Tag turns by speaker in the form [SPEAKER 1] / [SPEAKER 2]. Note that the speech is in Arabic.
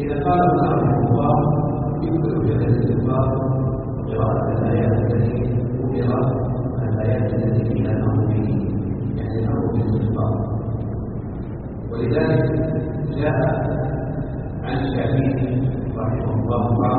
[SPEAKER 1] إذا قال رحمه الله يكبر بهذا الاستغفار قراءة الآيات التي ذكرت الآيات التي فيها الأمر به، يعني الأمر بالاستغفار. ولذلك جاء عن الشافعي رحمه الله قال